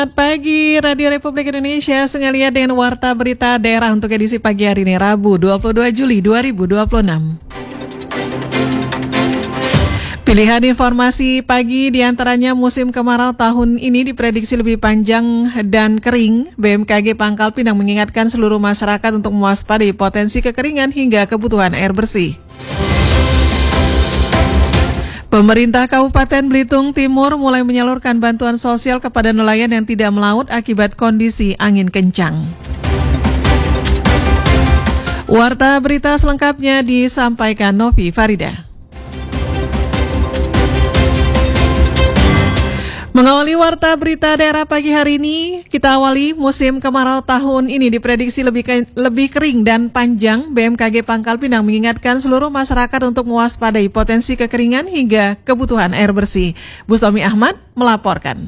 Selamat pagi Radio Republik Indonesia, sengaja dengan Warta Berita Daerah untuk edisi pagi hari ini Rabu 22 Juli 2026. Pilihan informasi pagi diantaranya musim kemarau tahun ini diprediksi lebih panjang dan kering. BMKG Pangkal Pinang mengingatkan seluruh masyarakat untuk mewaspadai potensi kekeringan hingga kebutuhan air bersih. Pemerintah Kabupaten Belitung Timur mulai menyalurkan bantuan sosial kepada nelayan yang tidak melaut akibat kondisi angin kencang. Warta berita selengkapnya disampaikan Novi Farida. Mengawali Warta Berita Daerah pagi hari ini, kita awali musim kemarau tahun ini diprediksi lebih kering dan panjang. BMKG Pangkal Pinang mengingatkan seluruh masyarakat untuk mewaspadai potensi kekeringan hingga kebutuhan air bersih. Bustomi Ahmad melaporkan.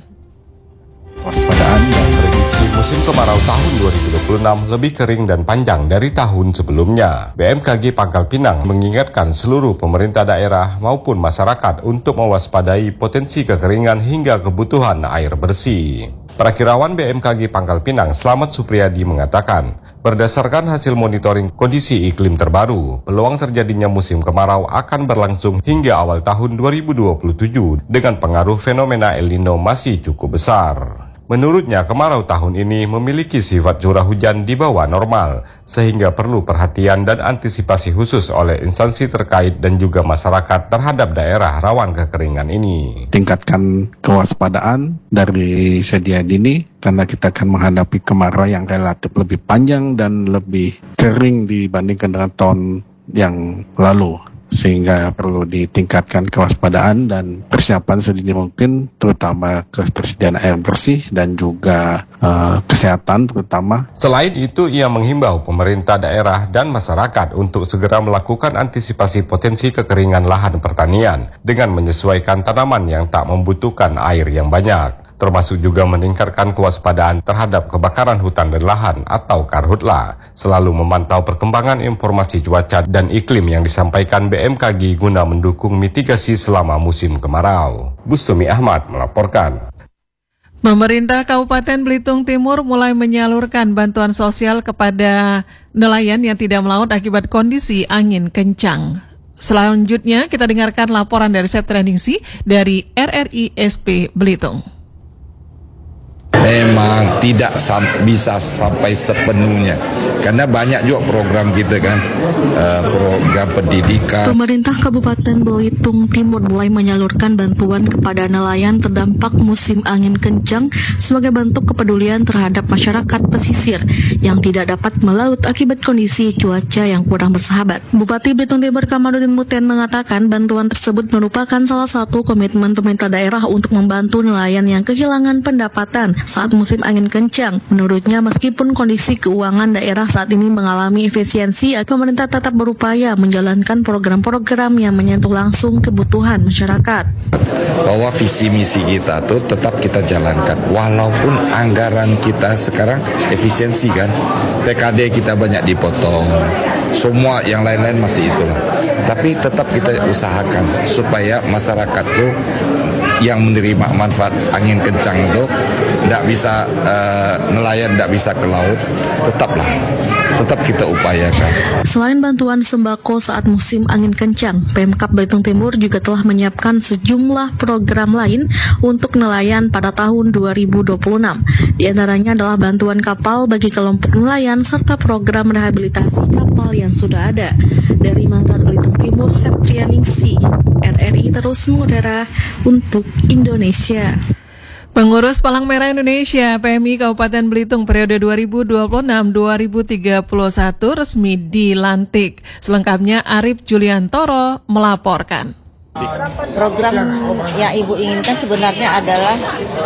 Waspadaan dan prediksi musim kemarau tahun 2026 lebih kering dan panjang dari tahun sebelumnya. BMKG Pangkal Pinang mengingatkan seluruh pemerintah daerah maupun masyarakat untuk mewaspadai potensi kekeringan hingga kebutuhan air bersih. Perakirawan BMKG Pangkal Pinang Slamet Supriyadi mengatakan, berdasarkan hasil monitoring kondisi iklim terbaru, peluang terjadinya musim kemarau akan berlangsung hingga awal tahun 2027 dengan pengaruh fenomena El Nino masih cukup besar. Menurutnya, kemarau tahun ini memiliki sifat curah hujan di bawah normal, sehingga perlu perhatian dan antisipasi khusus oleh instansi terkait dan juga masyarakat terhadap daerah rawan kekeringan ini. Tingkatkan kewaspadaan dari sedia dini, karena kita akan menghadapi kemarau yang relatif lebih panjang dan lebih kering dibandingkan dengan tahun yang lalu. Sehingga perlu ditingkatkan kewaspadaan dan persiapan sedini mungkin, terutama ketersediaan air bersih dan juga kesehatan terutama. Selain itu, ia menghimbau pemerintah daerah dan masyarakat untuk segera melakukan antisipasi potensi kekeringan lahan pertanian dengan menyesuaikan tanaman yang tak membutuhkan air yang banyak, termasuk juga meningkatkan kewaspadaan terhadap kebakaran hutan dan lahan atau karhutla, selalu memantau perkembangan informasi cuaca dan iklim yang disampaikan BMKG guna mendukung mitigasi selama musim kemarau. Bustomi Ahmad melaporkan. Pemerintah Kabupaten Belitung Timur mulai menyalurkan bantuan sosial kepada nelayan yang tidak melaut akibat kondisi angin kencang. Selanjutnya kita dengarkan laporan dari Septrendingsi dari RRI SP Belitung. Memang tidak bisa sampai sepenuhnya, karena banyak juga program kita kan, program pendidikan. Pemerintah Kabupaten Belitung Timur mulai menyalurkan bantuan kepada nelayan terdampak musim angin kencang sebagai bentuk kepedulian terhadap masyarakat pesisir yang tidak dapat melaut akibat kondisi cuaca yang kurang bersahabat. Bupati Belitung Timur Kamarudin Mutian mengatakan bantuan tersebut merupakan salah satu komitmen pemerintah daerah untuk membantu nelayan yang kehilangan pendapatan saat musim angin kencang. Menurutnya, meskipun kondisi keuangan daerah saat ini mengalami efisiensi, pemerintah tetap berupaya menjalankan program-program yang menyentuh langsung kebutuhan masyarakat. Bahwa visi misi kita tuh tetap kita jalankan, walaupun anggaran kita sekarang efisiensi kan, TKD kita banyak dipotong, semua yang lain-lain masih itulah. Tapi tetap kita usahakan supaya masyarakat tuh yang menerima manfaat angin kencang itu tidak bisa nelayan, tidak bisa ke laut, tetap kita upayakan. Selain bantuan sembako saat musim angin kencang, Pemkab Belitung Timur juga telah menyiapkan sejumlah program lain untuk nelayan pada tahun 2026. Di antaranya adalah bantuan kapal bagi kelompok nelayan serta program rehabilitasi kapal yang sudah ada. Dari Manggar Belitung Timur, Septrianingsi, RRI terus mengudara untuk Indonesia. Pengurus Palang Merah Indonesia PMI Kabupaten Belitung periode 2026-2031 resmi dilantik. Selengkapnya Arif Juliantoro melaporkan. Program yang Ibu inginkan sebenarnya adalah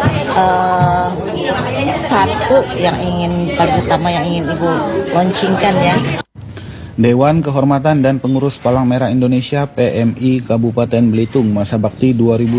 satu yang paling utama yang ingin Ibu launchingkan ya. Dewan Kehormatan dan Pengurus Palang Merah Indonesia PMI Kabupaten Belitung masa bakti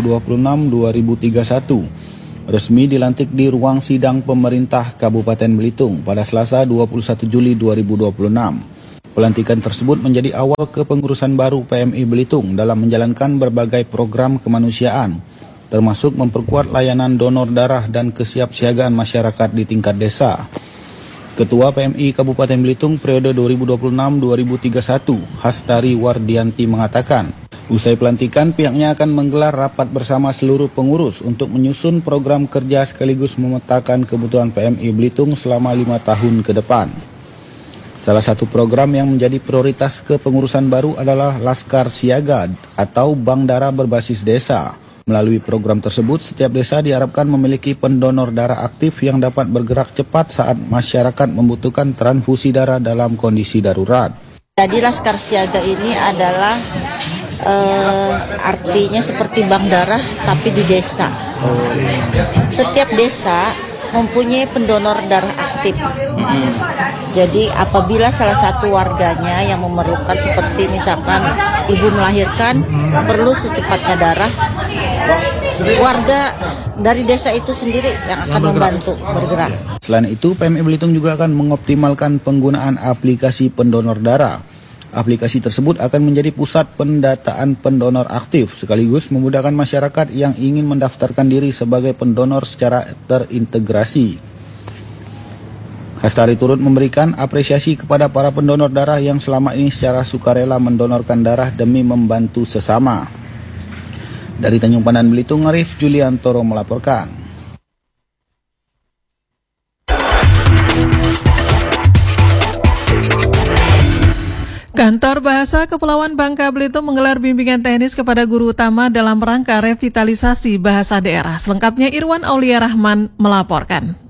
2026-2031 resmi dilantik di ruang sidang pemerintah Kabupaten Belitung pada Selasa 21 Juli 2026. Pelantikan tersebut menjadi awal kepengurusan baru PMI Belitung dalam menjalankan berbagai program kemanusiaan termasuk memperkuat layanan donor darah dan kesiapsiagaan masyarakat di tingkat desa. Ketua PMI Kabupaten Belitung periode 2026-2031, Hastari Wardianti mengatakan, usai pelantikan pihaknya akan menggelar rapat bersama seluruh pengurus untuk menyusun program kerja sekaligus memetakan kebutuhan PMI Belitung selama 5 tahun ke depan. Salah satu program yang menjadi prioritas kepengurusan baru adalah Laskar Siaga atau Bank Darah berbasis desa. Melalui program tersebut, setiap desa diharapkan memiliki pendonor darah aktif yang dapat bergerak cepat saat masyarakat membutuhkan transfusi darah dalam kondisi darurat. Jadi Laskar Siaga ini adalah artinya seperti bank darah tapi di desa. Setiap desa mempunyai pendonor darah aktif. Jadi apabila salah satu warganya yang memerlukan, seperti misalkan ibu melahirkan perlu secepatnya darah, warga dari desa itu sendiri yang akan membantu bergerak. Selain itu, PMI Belitung juga akan mengoptimalkan penggunaan aplikasi pendonor darah. Aplikasi tersebut akan menjadi pusat pendataan pendonor aktif, sekaligus memudahkan masyarakat yang ingin mendaftarkan diri sebagai pendonor secara terintegrasi. Hastari turut memberikan apresiasi kepada para pendonor darah yang selama ini secara sukarela mendonorkan darah demi membantu sesama. Dari Tanjung Pandan Belitung, Arif Juliantoro melaporkan. Kantor Bahasa Kepulauan Bangka Belitung menggelar bimbingan teknis kepada guru utama dalam rangka revitalisasi bahasa daerah. Selengkapnya Irwan Aulia Rahman melaporkan.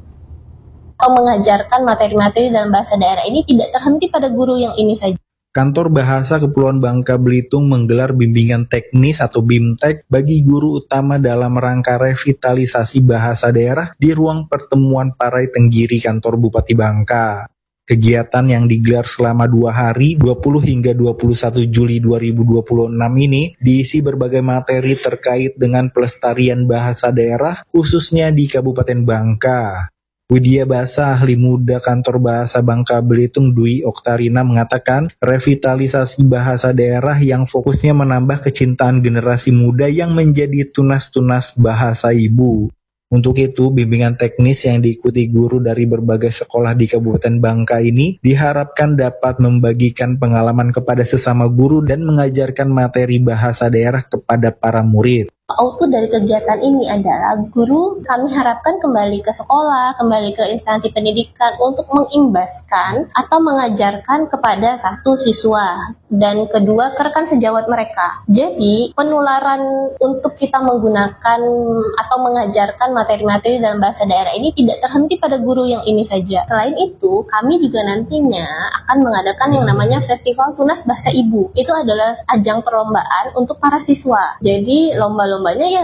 Mengajarkan materi-materi dalam bahasa daerah ini tidak terhenti pada guru yang ini saja. Kantor Bahasa Kepulauan Bangka Belitung menggelar bimbingan teknis atau BIMTEK bagi guru utama dalam rangka revitalisasi bahasa daerah di ruang pertemuan Parai Tenggiri Kantor Bupati Bangka. Kegiatan yang digelar selama 2 hari, 20 hingga 21 Juli 2026 ini diisi berbagai materi terkait dengan pelestarian bahasa daerah khususnya di Kabupaten Bangka. Widya Basa, ahli muda Kantor Bahasa Bangka Belitung Dwi Oktarina mengatakan revitalisasi bahasa daerah yang fokusnya menambah kecintaan generasi muda yang menjadi tunas-tunas bahasa ibu. Untuk itu, bimbingan teknis yang diikuti guru dari berbagai sekolah di Kabupaten Bangka ini diharapkan dapat membagikan pengalaman kepada sesama guru dan mengajarkan materi bahasa daerah kepada para murid. Output dari kegiatan ini adalah guru kami harapkan kembali ke sekolah, kembali ke instansi pendidikan untuk mengimbaskan atau mengajarkan kepada satu siswa dan kedua ke rekan sejawat mereka. Jadi penularan untuk kita menggunakan atau mengajarkan materi-materi dalam bahasa daerah ini tidak terhenti pada guru yang ini saja. Selain itu, kami juga nantinya akan mengadakan yang namanya Festival Tunas Bahasa Ibu. Itu adalah ajang perlombaan untuk para siswa. Jadi lomba-lomba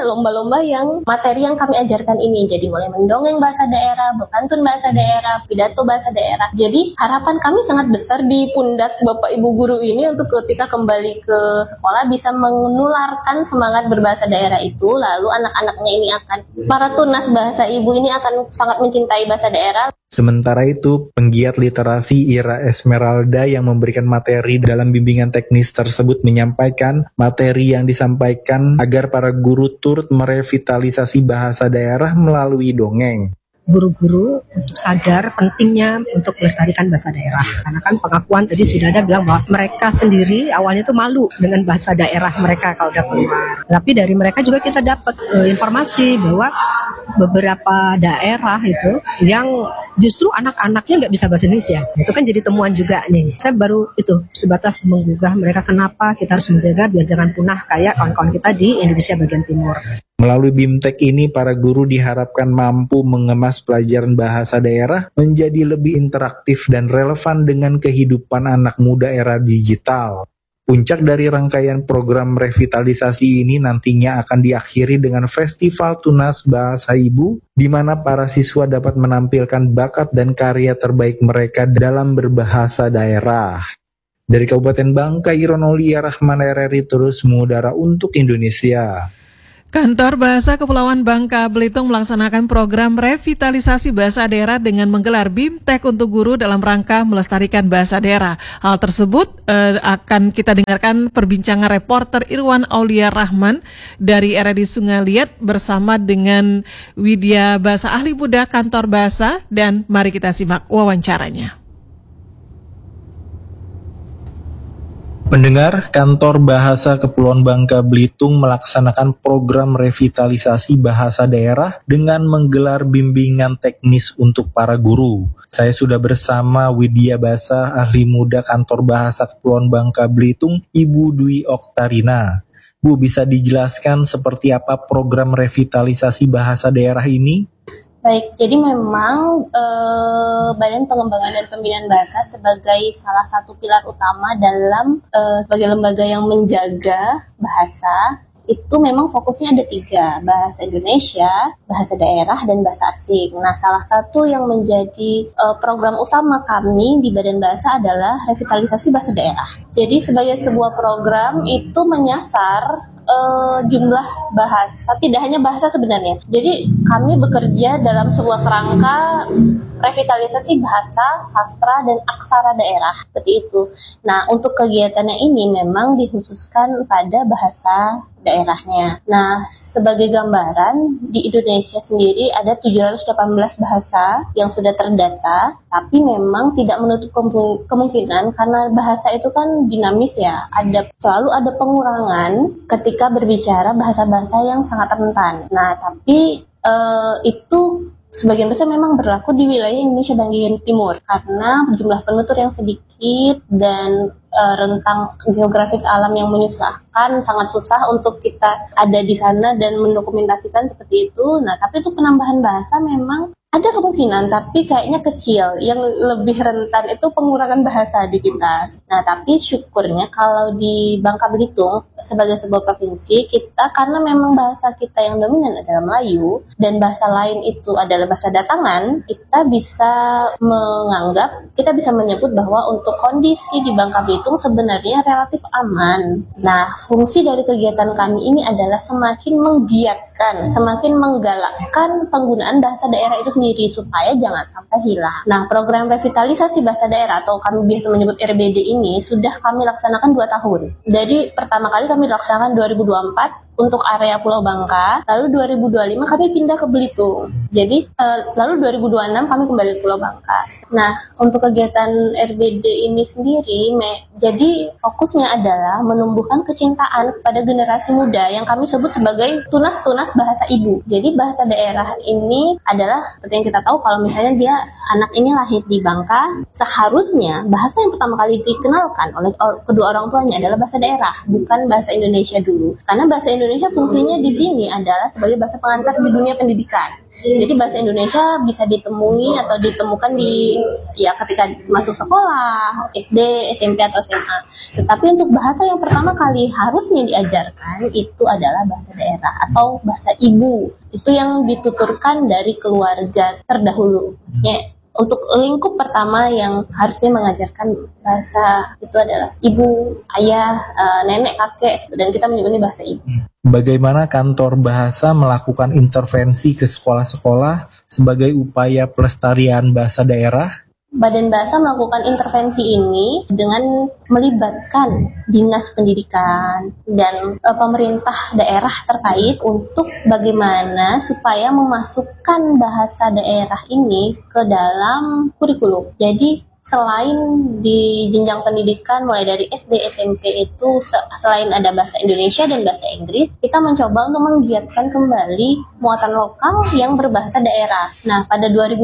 yang materi yang kami ajarkan ini. Jadi mulai mendongeng bahasa daerah, berpantun bahasa daerah, pidato bahasa daerah. Jadi harapan kami sangat besar di pundak Bapak Ibu guru ini untuk ketika kembali ke sekolah bisa menularkan semangat berbahasa daerah itu. Lalu anak-anaknya ini para tunas bahasa ibu ini akan sangat mencintai bahasa daerah. Sementara itu, penggiat literasi Ira Esmeralda yang memberikan materi dalam bimbingan teknis tersebut menyampaikan materi yang disampaikan agar para guru turut merevitalisasi bahasa daerah melalui dongeng. Guru-guru untuk sadar pentingnya untuk melestarikan bahasa daerah. Karena kan pengakuan tadi sudah ada bilang bahwa mereka sendiri awalnya itu malu dengan bahasa daerah mereka kalau udah keluar. Tapi dari mereka juga kita dapat informasi bahwa beberapa daerah itu yang justru anak-anaknya nggak bisa bahasa Indonesia. Itu kan jadi temuan juga nih. Saya baru itu sebatas menggugah mereka kenapa kita harus menjaga biar jangan punah kayak kawan-kawan kita di Indonesia bagian timur. Melalui BIMTEK ini, para guru diharapkan mampu mengemas pelajaran bahasa daerah menjadi lebih interaktif dan relevan dengan kehidupan anak muda era digital. Puncak dari rangkaian program revitalisasi ini nantinya akan diakhiri dengan Festival Tunas Bahasa Ibu, di mana para siswa dapat menampilkan bakat dan karya terbaik mereka dalam berbahasa daerah. Dari Kabupaten Bangka, Irwan Aulia Rahman RRI terus mengudara untuk Indonesia. Kantor Bahasa Kepulauan Bangka Belitung melaksanakan program revitalisasi bahasa daerah dengan menggelar BIMTEK untuk guru dalam rangka melestarikan bahasa daerah. Hal tersebut akan kita dengarkan perbincangan reporter Irwan Aulia Rahman dari RRI Sungai Liat bersama dengan Widya Basa, ahli muda Kantor Bahasa, dan mari kita simak wawancaranya. Pendengar, Kantor Bahasa Kepulauan Bangka Belitung melaksanakan program revitalisasi bahasa daerah dengan menggelar bimbingan teknis untuk para guru. Saya sudah bersama Widya Basa, ahli muda Kantor Bahasa Kepulauan Bangka Belitung, Ibu Dwi Oktarina. Bu, bisa dijelaskan seperti apa program revitalisasi bahasa daerah ini? Baik, jadi memang Badan Pengembangan dan Pembinaan Bahasa sebagai salah satu pilar utama dalam sebagai lembaga yang menjaga bahasa, itu memang fokusnya ada 3, bahasa Indonesia, bahasa daerah, dan bahasa asing. Nah, salah satu yang menjadi program utama kami di Badan Bahasa adalah revitalisasi bahasa daerah. Jadi sebagai sebuah program itu menyasar jumlah bahasa, tidak hanya bahasa sebenarnya. Jadi kami bekerja dalam sebuah kerangka revitalisasi bahasa, sastra, dan aksara daerah, seperti itu. Nah, untuk kegiatannya ini memang dikhususkan pada bahasa daerahnya. Nah, sebagai gambaran, di Indonesia sendiri ada 718 bahasa yang sudah terdata, tapi memang tidak menutup kemungkinan karena bahasa itu kan dinamis ya, selalu ada pengurangan ketika berbicara bahasa-bahasa yang sangat rentan. Nah, tapi itu sebagian besar memang berlaku di wilayah Indonesia bagian timur karena jumlah penutur yang sedikit dan rentang geografis alam yang menyusahkan, sangat susah untuk kita ada di sana dan mendokumentasikan seperti itu. Nah, tapi itu penambahan bahasa memang ada kemungkinan, tapi kayaknya kecil. Yang lebih rentan itu pengurangan bahasa di kita. Nah, tapi syukurnya kalau di Bangka Belitung sebagai sebuah provinsi, kita karena memang bahasa kita yang dominan adalah Melayu dan bahasa lain itu adalah bahasa datangan, kita bisa menyebut bahwa untuk kondisi di Bangka Belitung sebenarnya relatif aman. Nah, fungsi dari kegiatan kami ini adalah semakin menggiatkan, semakin menggalakkan penggunaan bahasa daerah itu sendiri supaya jangan sampai hilang. Nah, program revitalisasi bahasa daerah atau kami biasa menyebut RBD ini sudah kami laksanakan 2 tahun. Jadi pertama kali kami laksanakan 2024 untuk area Pulau Bangka, lalu 2025 kami pindah ke Belitung. Jadi lalu 2026 kami kembali ke Pulau Bangka. Nah, untuk kegiatan RBD ini sendiri, jadi fokusnya adalah menumbuhkan kecintaan pada generasi muda yang kami sebut sebagai tunas-tunas bahasa ibu. Jadi bahasa daerah ini adalah seperti yang kita tahu kalau misalnya anak ini lahir di Bangka, seharusnya bahasa yang pertama kali dikenalkan oleh kedua orang tuanya adalah bahasa daerah, bukan bahasa Indonesia dulu. Karena bahasa Indonesia fungsinya di sini adalah sebagai bahasa pengantar di dunia pendidikan. Jadi bahasa Indonesia bisa ditemui atau ditemukan ketika masuk sekolah, SD, SMP atau SMA. Tetapi untuk bahasa yang pertama kali harusnya diajarkan itu adalah bahasa daerah atau bahasa ibu. Itu yang dituturkan dari keluarga terdahulu. Maksudnya untuk lingkup pertama yang harusnya mengajarkan bahasa itu adalah ibu, ayah, nenek, kakek, dan kita menyebutnya bahasa ibu. Bagaimana Kantor Bahasa melakukan intervensi ke sekolah-sekolah sebagai upaya pelestarian bahasa daerah? Badan Bahasa melakukan intervensi ini dengan melibatkan dinas pendidikan dan pemerintah daerah terkait untuk bagaimana supaya memasukkan bahasa daerah ini ke dalam kurikulum. Jadi selain di jenjang pendidikan mulai dari SD, SMP itu selain ada bahasa Indonesia dan bahasa Inggris, kita mencoba untuk menggiatkan kembali muatan lokal yang berbahasa daerah. Nah, pada 2024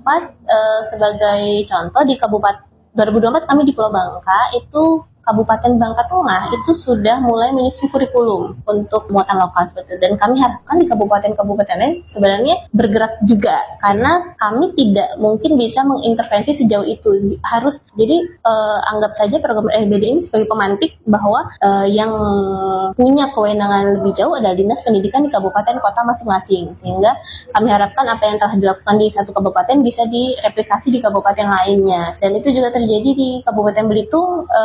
sebagai contoh di Kabupaten 2024 kami di Pulau Bangka itu Kabupaten Bangka Tengah itu sudah mulai menyusun kurikulum untuk muatan lokal seperti itu. Dan kami harapkan di kabupaten-kabupaten lain sebenarnya bergerak juga karena kami tidak mungkin bisa mengintervensi sejauh itu. Anggap saja program RBD ini sebagai pemantik bahwa yang punya kewenangan lebih jauh adalah dinas pendidikan di kabupaten kota masing-masing. Sehingga kami harapkan apa yang telah dilakukan di satu kabupaten bisa direplikasi di kabupaten lainnya. Dan itu juga terjadi di Kabupaten Belitung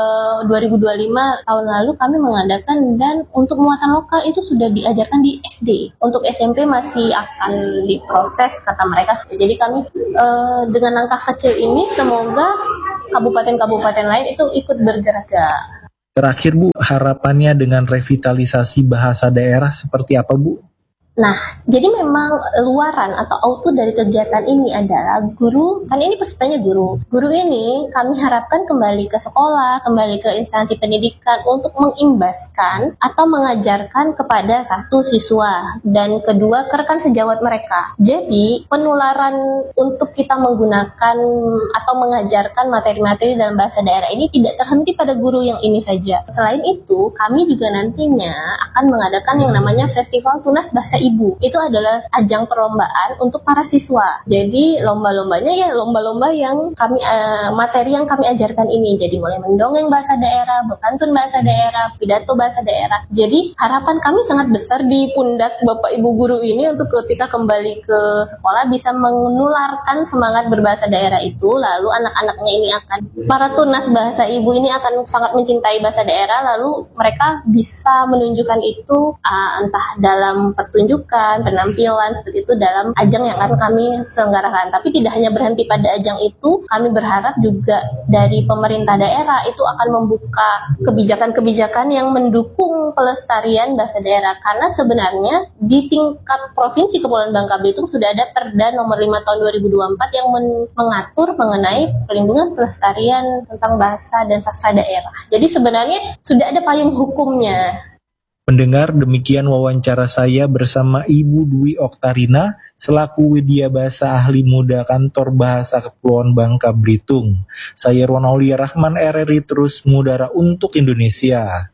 2025 tahun lalu kami mengadakan, dan untuk muatan lokal itu sudah diajarkan di SD. Untuk SMP masih akan diproses kata mereka. Jadi kami dengan langkah kecil ini semoga kabupaten-kabupaten lain itu ikut bergerak. Terakhir Bu, harapannya dengan revitalisasi bahasa daerah seperti apa Bu? Nah, jadi memang luaran atau output dari kegiatan ini adalah guru, kan ini pesertanya guru. Guru ini kami harapkan kembali ke sekolah, kembali ke instansi pendidikan untuk mengimbaskan atau mengajarkan kepada satu siswa dan kedua ke rekan sejawat mereka. Jadi, penularan untuk kita menggunakan atau mengajarkan materi-materi dalam bahasa daerah ini tidak terhenti pada guru yang ini saja. Selain itu, kami juga nantinya akan mengadakan yang namanya Festival Tunas Bahasa Ibu. Itu adalah ajang perlombaan untuk para siswa. Jadi lomba-lombanya ya lomba-lomba yang kami materi yang kami ajarkan ini. Jadi mulai mendongeng bahasa daerah, berpantun bahasa daerah, pidato bahasa daerah. Jadi harapan kami sangat besar di pundak Bapak Ibu guru ini untuk ketika kembali ke sekolah bisa menularkan semangat berbahasa daerah itu. Lalu anak-anaknya ini akan, para tunas bahasa ibu ini akan sangat mencintai bahasa daerah. Lalu mereka bisa menunjukkan itu entah dalam pertunjukan, penampilan seperti itu dalam ajang yang akan kami selenggarakan. Tapi tidak hanya berhenti pada ajang itu, kami berharap juga dari pemerintah daerah itu akan membuka kebijakan-kebijakan yang mendukung pelestarian bahasa daerah. Karena sebenarnya di tingkat Provinsi Kepulauan Bangka Belitung sudah ada Perda nomor 5 tahun 2024 yang mengatur mengenai perlindungan pelestarian tentang bahasa dan sastra daerah. Jadi sebenarnya sudah ada payung hukumnya. Pendengar, demikian wawancara saya bersama Ibu Dwi Oktarina selaku Widya Basa Ahli Muda Kantor Bahasa Kepulauan Bangka Belitung. Saya Irwan Aulia Rahman, RRI Terus Mudara untuk Indonesia.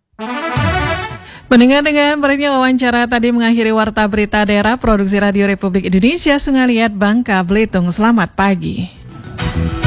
Pendengar, dengan berakhirnya wawancara tadi mengakhiri Warta Berita Daerah Produksi Radio Republik Indonesia Sungaliat Bangka Belitung. Selamat pagi.